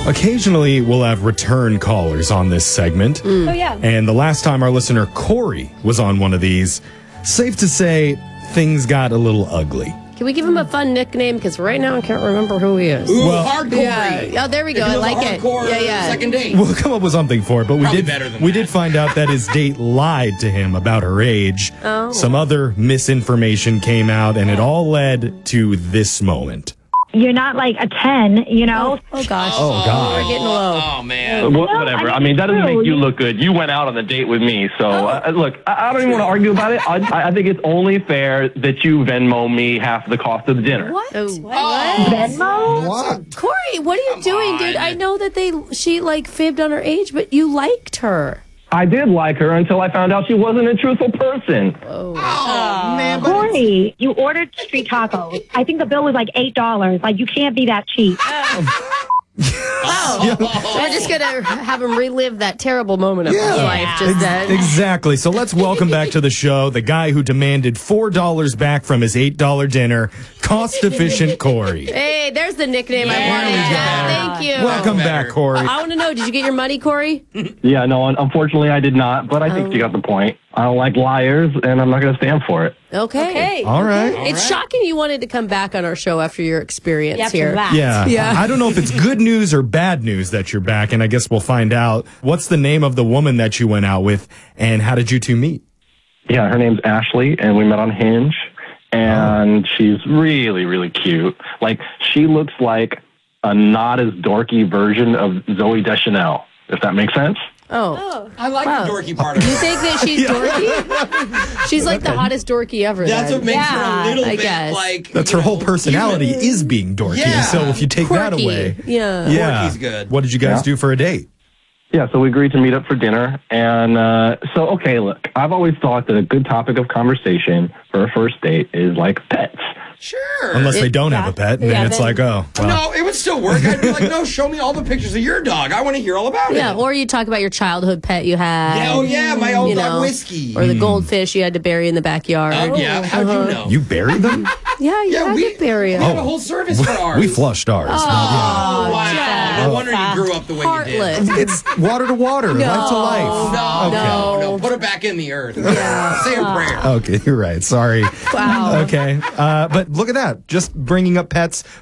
Occasionally, we'll have return callers on this segment. Oh, yeah. And the last time our listener Corey was on one of these, safe to say, things got a little ugly. Can we give him a fun nickname? Because right now I can't remember who he is. Ooh, hardcore. Yeah. Oh, there we go. I like it. Yeah. Second date. We'll come up with something for it, but we did find out that his date lied to him about her age. Oh. Some other misinformation came out, and it all led to this moment. You're not like a 10, you know? Oh gosh. Oh, God. We're getting low. Oh, man. Whatever. I mean, that doesn't make you look good. You went out on the date with me. So, look, I don't even want to argue about it. I think it's only fair that you Venmo me half the cost of the dinner. What? Venmo? What? Corey, what are you doing, dude? I know that she fibbed on her age, but you liked her. I did like her until I found out she wasn't a truthful person. Oh, man. But Corey, you ordered street tacos. I think the bill was like $8. Like, you can't be that cheap. So we're just going to have him relive that terrible moment of his life just then. Exactly. So let's welcome back to the show the guy who demanded $4 back from his $8 dinner, cost-efficient Corey. Hey, there's the nickname I wanted. Thank you. Welcome back, Corey. I want to know, did you get your money, Corey? Yeah, no, unfortunately I did not, but I think you got the point. I don't like liars, and I'm not going to stand for it. Okay. All right. It's shocking you wanted to come back on our show after your experience here. Yeah. I don't know if it's good news or bad news that you're back, and I guess we'll find out. What's the name of the woman that you went out with, and how did you two meet? Yeah, her name's Ashley, and we met on Hinge, and she's really, really cute. Like, she looks like a not as dorky version of Zooey Deschanel, if that makes sense. Oh. I like the dorky part of You her. think that she's dorky? She's like the hottest dorky ever. That's then. what makes her a little I bit guess. like... That's her whole personality is being dorky. Yeah. So if you take that Quirky. away, Yeah. Quirky's good. What did you guys do for a date? Yeah, so we agreed to meet up for dinner. And okay, look, I've always thought that a good topic of conversation for a first date is like pets. Sure. Unless they don't have a pet, and then it's like, oh, well. No, it would still work. I'd be like, no, show me all the pictures of your dog. I want to hear all about it. Yeah, or you talk about your childhood pet you had. My old dog Whiskey. Or the goldfish you had to bury in the backyard. How'd you know? You buried them? Yeah, you had to bury We them. had a whole service for ours. We flushed ours. Oh, wow. No wonder you grew up the way Heartless. you did. It's water to water, life to life. No. Put it back in the earth. Say a prayer. Okay, you're right. Sorry. Wow. Okay. But look at that. Just bringing up pets